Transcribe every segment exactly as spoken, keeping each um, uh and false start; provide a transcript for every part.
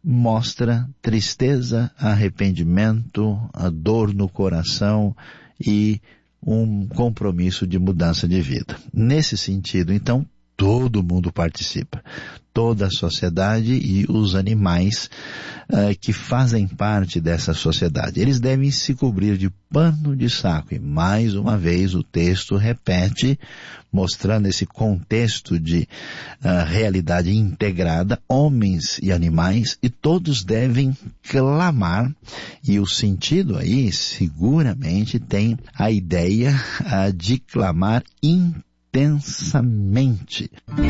mostra tristeza, arrependimento, a dor no coração e um compromisso de mudança de vida. Nesse sentido, então, todo mundo participa. Toda a sociedade e os animais uh, que fazem parte dessa sociedade. Eles devem se cobrir de pano de saco. E mais uma vez o texto repete, mostrando esse contexto de uh, realidade integrada, homens e animais, e todos devem clamar. E o sentido aí, seguramente, tem a ideia uh, de clamar intensamente.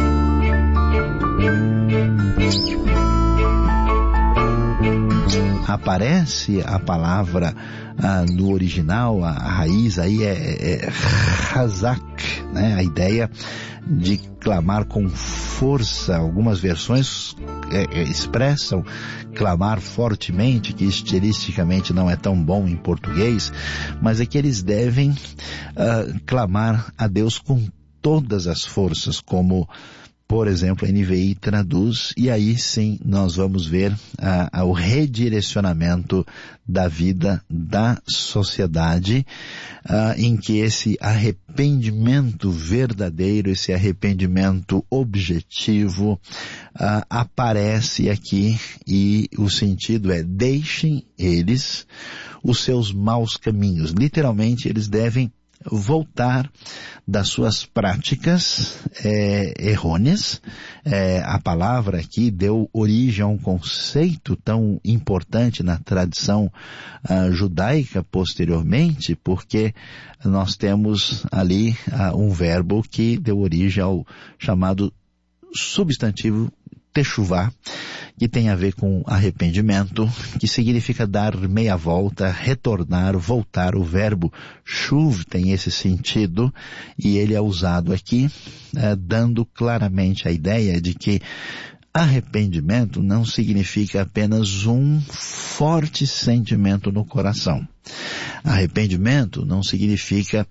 Aparece a palavra ah, no original, a, a raiz aí é, é Hazak, né? A ideia de clamar com força. Algumas versões é, é, expressam clamar fortemente, que estilisticamente não é tão bom em português, mas é que eles devem ah, clamar a Deus com todas as forças, como por exemplo, a N V I traduz, e aí sim nós vamos ver ah, ah, o redirecionamento da vida da sociedade, ah, em que esse arrependimento verdadeiro, esse arrependimento objetivo ah, aparece aqui, e o sentido é: deixem eles os seus maus caminhos. Literalmente, eles devem voltar das suas práticas é, errôneas. É, a palavra aqui deu origem a um conceito tão importante na tradição uh, judaica posteriormente, porque nós temos ali uh, um verbo que deu origem ao chamado substantivo techuvá, que tem a ver com arrependimento, que significa dar meia volta, retornar, voltar. O verbo shuv tem esse sentido, e ele é usado aqui, eh, dando claramente a ideia de que arrependimento não significa apenas um forte sentimento no coração. Arrependimento não significa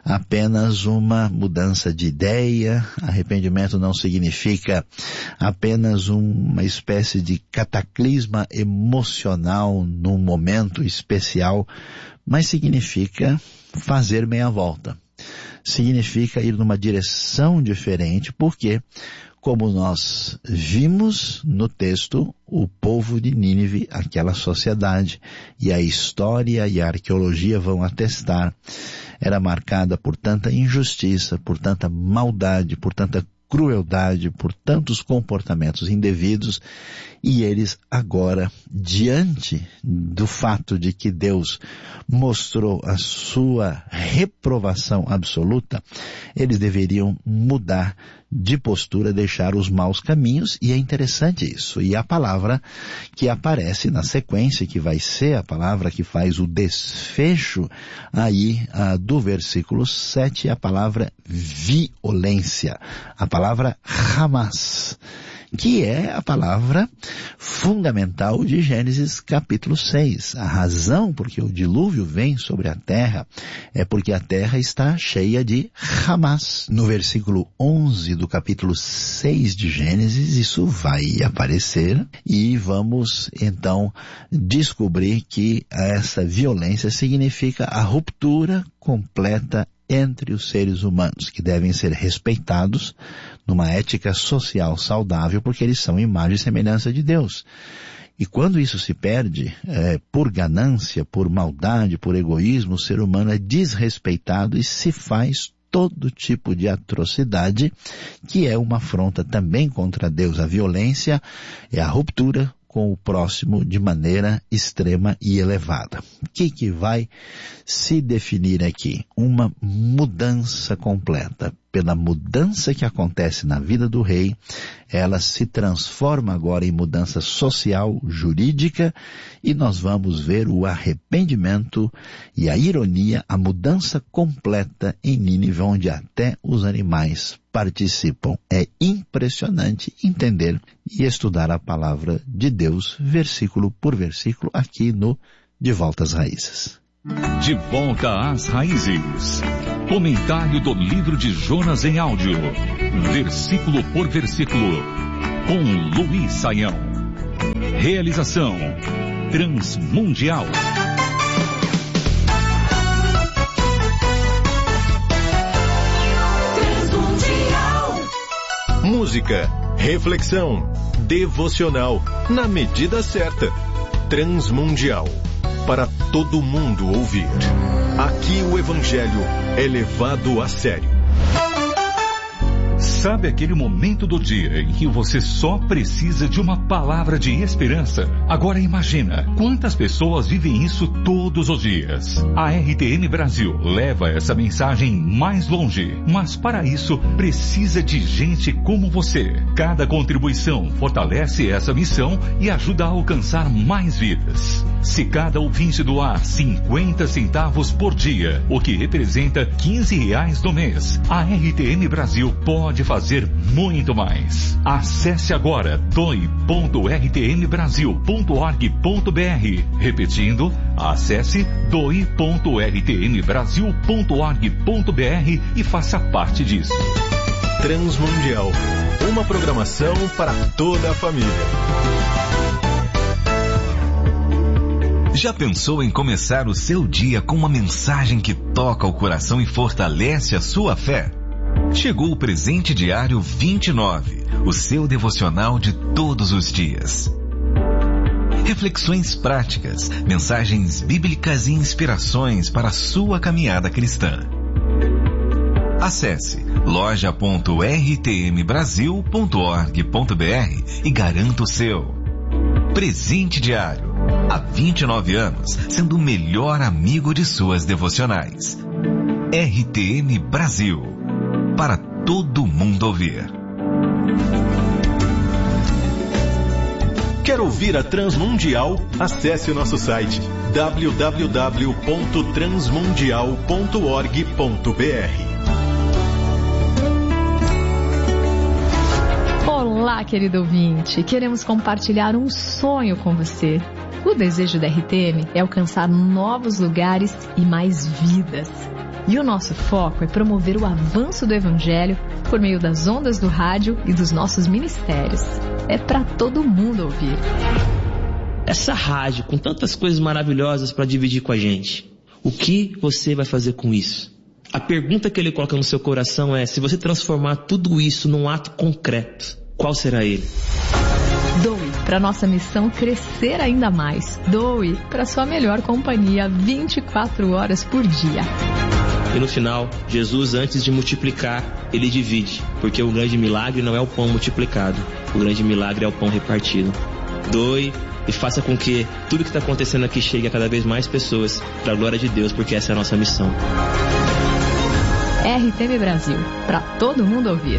apenas uma mudança de ideia. Arrependimento não significa apenas uma espécie de cataclisma emocional num momento especial, mas significa fazer meia volta. Significa ir numa direção diferente, porque, como nós vimos no texto, o povo de Nínive, aquela sociedade, e a história e a arqueologia vão atestar, era marcada por tanta injustiça, por tanta maldade, por tanta crueldade, por tantos comportamentos indevidos, e eles agora, diante do fato de que Deus mostrou a sua reprovação absoluta, eles deveriam mudar de postura, deixar os maus caminhos. E é interessante isso. E a palavra que aparece na sequência, que vai ser a palavra que faz o desfecho aí ah, do versículo sete, é a palavra violência, a palavra Hamas, que é a palavra fundamental de Gênesis capítulo seis. A razão por que o dilúvio vem sobre a terra é porque a terra está cheia de Hamas. No versículo onze do capítulo seis de Gênesis, isso vai aparecer, e vamos então descobrir que essa violência significa a ruptura completa entre os seres humanos, que devem ser respeitados numa ética social saudável, porque eles são imagem e semelhança de Deus. E quando isso se perde, é, por ganância, por maldade, por egoísmo, o ser humano é desrespeitado e se faz todo tipo de atrocidade, que é uma afronta também contra Deus. A violência é a ruptura com o próximo de maneira extrema e elevada. O que que vai se definir aqui? Uma mudança completa. Pela mudança que acontece na vida do rei, ela se transforma agora em mudança social, jurídica, e nós vamos ver o arrependimento e a ironia, a mudança completa em Nínive, onde até os animais participam. É impressionante entender e estudar a palavra de Deus, versículo por versículo, aqui no De Volta às Raízes. De Volta às Raízes. Comentário do livro de Jonas em áudio, versículo por versículo, com Luiz Saião. Realização Transmundial. Música, reflexão, devocional, na medida certa. Transmundial, para todo mundo ouvir. Aqui o Evangelho é levado a sério. Sabe aquele momento do dia em que você só precisa de uma palavra de esperança? Agora imagina, quantas pessoas vivem isso todos os dias? A R T M Brasil leva essa mensagem mais longe, mas para isso precisa de gente como você. Cada contribuição fortalece essa missão e ajuda a alcançar mais vidas. Se cada ouvinte doar cinquenta centavos por dia, o que representa quinze reais no mês, a R T M Brasil pode fazer fazer muito mais. Acesse agora doe ponto r t m brasil ponto org ponto b r. Repetindo, acesse doe ponto r t m brasil ponto org ponto b r e faça parte disso. Transmundial, uma programação para toda a família. Já pensou em começar o seu dia com uma mensagem que toca o coração e fortalece a sua fé? Chegou o Presente Diário vinte e nove, o seu devocional de todos os dias. Reflexões práticas, mensagens bíblicas e inspirações para a sua caminhada cristã. Acesse loja ponto r t m brasil ponto org ponto b r e garanta o seu. Presente Diário, há vinte e nove anos, sendo o melhor amigo de suas devocionais. R T M Brasil, para todo mundo ouvir. Quer ouvir a Transmundial? Acesse o nosso site w w w ponto transmundial ponto org ponto b r. Olá, querido ouvinte. Queremos compartilhar um sonho com você. O desejo da R T M é alcançar novos lugares e mais vidas. E o nosso foco é promover o avanço do Evangelho por meio das ondas do rádio e dos nossos ministérios. É para todo mundo ouvir. Essa rádio com tantas coisas maravilhosas para dividir com a gente, o que você vai fazer com isso? A pergunta que ele coloca no seu coração é: se você transformar tudo isso num ato concreto, qual será ele? Doe para nossa missão crescer ainda mais. Doe para sua melhor companhia vinte e quatro horas por dia. E no final, Jesus, antes de multiplicar, ele divide, porque o grande milagre não é o pão multiplicado, o grande milagre é o pão repartido. Doe e faça com que tudo que está acontecendo aqui chegue a cada vez mais pessoas, para a glória de Deus, porque essa é a nossa missão. R T M Brasil, para todo mundo ouvir.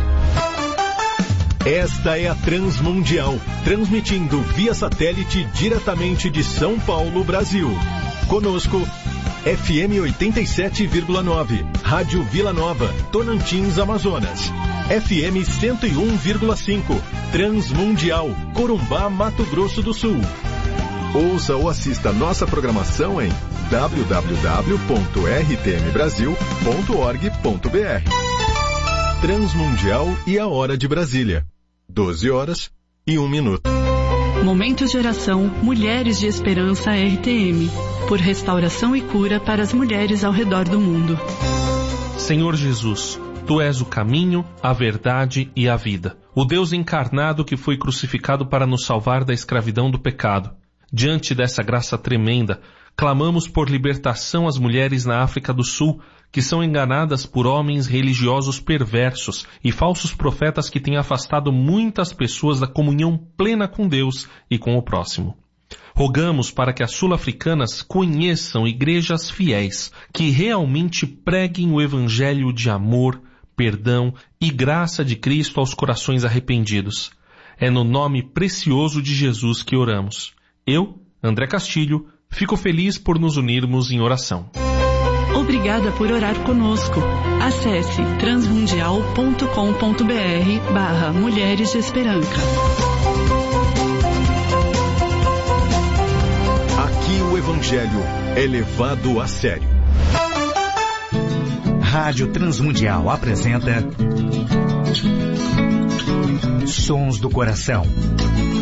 Esta é a Transmundial, transmitindo via satélite diretamente de São Paulo, Brasil. Conosco, F M oitenta e sete vírgula nove, Rádio Vila Nova, Tocantins, Amazonas. F M cento e um vírgula cinco, Transmundial, Corumbá, Mato Grosso do Sul. Ouça ou assista nossa programação em w w w ponto r t m brasil ponto org ponto b r. Transmundial e a Hora de Brasília. doze horas e um minuto. Momento de oração Mulheres de Esperança R T M, por restauração e cura para as mulheres ao redor do mundo. Senhor Jesus, Tu és o caminho, a verdade e a vida, o Deus encarnado que foi crucificado para nos salvar da escravidão do pecado. Diante dessa graça tremenda, clamamos por libertação às mulheres na África do Sul, que são enganadas por homens religiosos perversos e falsos profetas que têm afastado muitas pessoas da comunhão plena com Deus e com o próximo. Rogamos para que as sul-africanas conheçam igrejas fiéis, que realmente preguem o evangelho de amor, perdão e graça de Cristo aos corações arrependidos. É no nome precioso de Jesus que oramos. Eu, André Castilho, fico feliz por nos unirmos em oração. Obrigada por orar conosco. Acesse transmundial ponto com ponto b r barra Mulheres de Esperança. Aqui o Evangelho é levado a sério. Rádio Transmundial apresenta Sons do Coração.